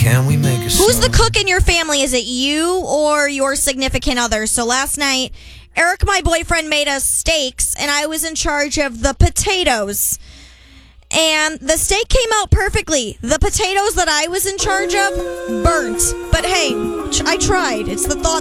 Can we make a Who's the cook in your family? Is it you or your significant other? So last night, Eric, my boyfriend, made us steaks, and I was in charge of the potatoes. And the steak came out perfectly. The potatoes that I was in charge of burnt. But hey, I tried. It's the thought